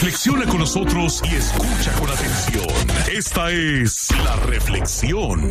Reflexiona con nosotros y escucha con atención. Esta es La Reflexión.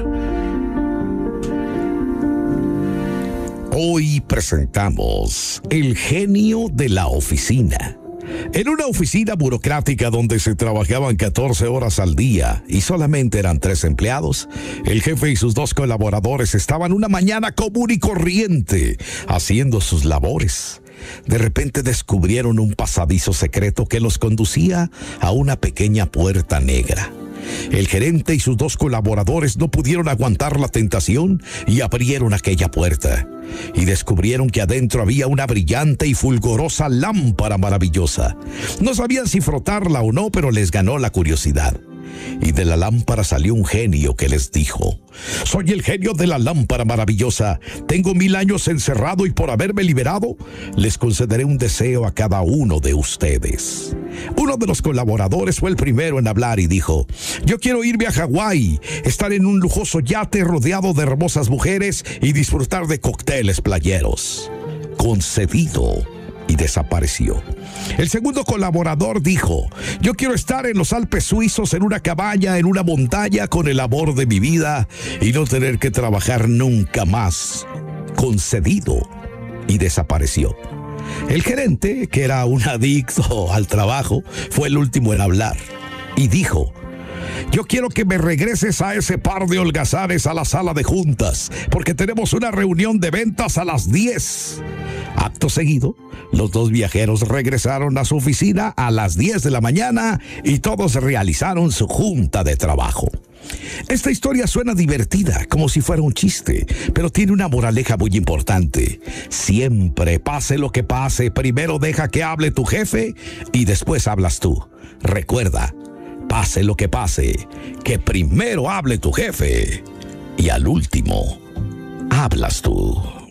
Hoy presentamos El genio de la oficina. En una oficina burocrática donde se trabajaban 14 horas al día y solamente eran 3 empleados, el jefe y sus 2 colaboradores estaban una mañana común y corriente haciendo sus labores. De repente descubrieron un pasadizo secreto que los conducía a una pequeña puerta negra. El gerente y sus 2 colaboradores no pudieron aguantar la tentación y abrieron aquella puerta. Y descubrieron que adentro había una brillante y fulgorosa lámpara maravillosa. No sabían si frotarla o no, pero les ganó la curiosidad. Y de la lámpara salió un genio que les dijo: soy el genio de la lámpara maravillosa. Tengo 1000 años encerrado y por haberme liberado, les concederé un deseo a cada uno de ustedes. Uno de los colaboradores fue el primero en hablar y dijo: yo quiero irme a Hawái, estar en un lujoso yate rodeado de hermosas mujeres y disfrutar de cócteles playeros. Concedido. Y desapareció. El segundo colaborador dijo: yo quiero estar en los Alpes suizos en una cabaña, en una montaña con el amor de mi vida y no tener que trabajar nunca más. Concedido. Y desapareció. El gerente, que era un adicto al trabajo, fue el último en hablar y dijo: yo quiero que me regreses a ese par de holgazanes a la sala de juntas, porque tenemos una reunión de ventas a las 10. Acto seguido, los 2 viajeros regresaron a su oficina a las 10 de la mañana y todos realizaron su junta de trabajo. Esta historia suena divertida, como si fuera un chiste, pero tiene una moraleja muy importante. Siempre, pase lo que pase, primero deja que hable tu jefe y después hablas tú. Recuerda, pase lo que pase, que primero hable tu jefe y al último hablas tú.